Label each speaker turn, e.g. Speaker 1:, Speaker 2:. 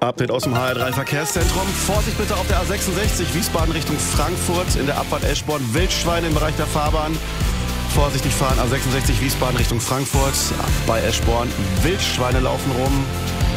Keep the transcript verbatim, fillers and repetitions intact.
Speaker 1: Update aus dem H R drei Verkehrszentrum. Vorsicht bitte auf der A sechsundsechzig, Wiesbaden Richtung Frankfurt. In der Abfahrt Eschborn Wildschweine im Bereich der Fahrbahn. Vorsichtig fahren, A sechsundsechzig Wiesbaden Richtung Frankfurt. Bei Eschborn Wildschweine laufen rum.